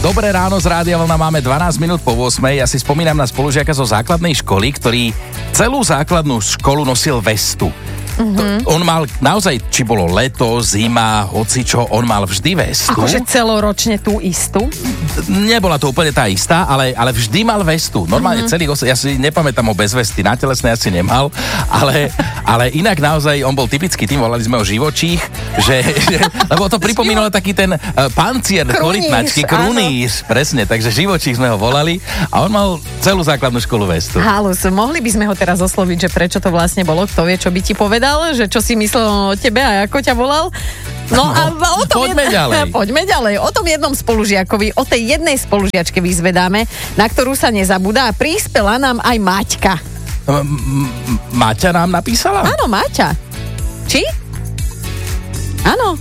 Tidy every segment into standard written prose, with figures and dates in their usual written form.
Dobré ráno z Rádia Vlna, máme 12 minút po 8. Ja si spomínam na spolužiaka zo základnej školy, ktorý celú základnú školu nosil vestu. On mal naozaj, či bolo leto, zima, hocičo, on mal vždy vestu. Akože celoročne tú istú? Nebola to úplne tá istá, ale vždy mal vestu. Normálne ja si nepamätám ho bez vesty, na telesnej asi nemal, ale inak naozaj on bol typický tým, volali sme ho živočích, lebo to pripomínalo taký ten pancier korytnačky, kruníř, presne, takže živočích sme ho volali a on mal celú základnú školu vestu. Halus, mohli by sme ho teraz osloviť, že prečo to vlastne bolo, kto vie, čo by ti povedal, že čo si myslel o tebe a ako ťa volal? No a o tom poďme ďalej. O tom jednom spolužiakovi, o tej jednej spolužiačke vyzvedáme, na ktorú sa nezabúda a prispela nám aj Maťka. Maťa nám napísala? Áno, Maťa. Či? Áno.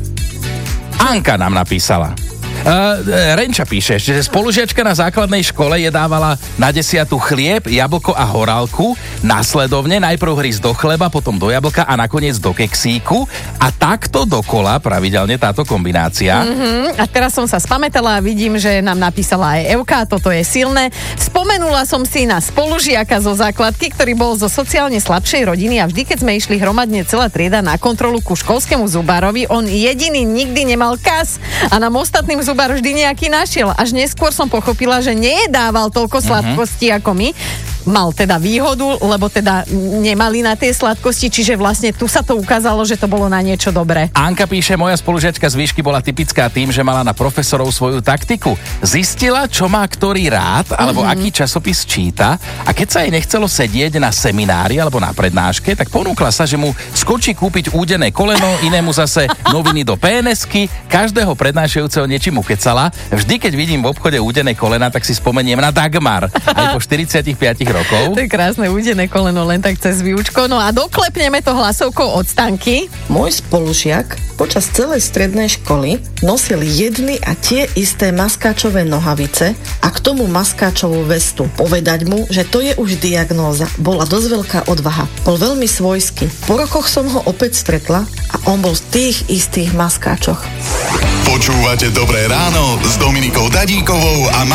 Anka nám napísala. Renča píše, že spolužiačka na základnej škole jedávala na 10 chlieb, jablko a horálku, následovne najprv hryz do chleba, potom do jablka a nakoniec do keksíku a takto dokola pravidelne táto kombinácia. A teraz som sa spamätala a vidím, že nám napísala aj Evka, toto je silné. Spomenula som si na spolužiaka zo základky, ktorý bol zo sociálne slabšej rodiny a vždy, keď sme išli hromadne celá trieda na kontrolu ku školskému zubárovi, on jediný nikdy nemal kas a nám ostatným zubar vždy nejaký našiel. Až neskôr som pochopila, že nejedával toľko sladkostí ako my. Mal teda výhodu, lebo teda nemali na tie sladkosti, čiže vlastne tu sa to ukázalo, že to bolo na niečo dobré. Anka píše, moja spolužiačka z výšky bola typická tým, že mala na profesorov svoju taktiku. Zistila, čo má ktorý rád, alebo aký časopis číta a keď sa jej nechcelo sedieť na seminári alebo na prednáške, tak ponúkla sa, že mu skočí kúpiť údené koleno, inému zase noviny do PNS-ky, každého prednášajúceho niečím ukecala. Vždy, keď vidím v obchode údené kolena, tak si spomeniem na Dagmar. Aj po 45 rokov. To je krásne údené koleno, len tak cez výučko. No a doklepneme to hlasovkou od Stanky. Môj spolužiak počas celej strednej školy nosil jedny a tie isté maskáčové nohavice a k tomu maskáčovú vestu. Povedať mu, že to je už diagnóza, bola dosť veľká odvaha. Bol veľmi svojský. Po rokoch som ho opäť stretla a on bol v tých istých maskáčoch. Počúvate Dobré ráno s Dominikou Dadíkovou a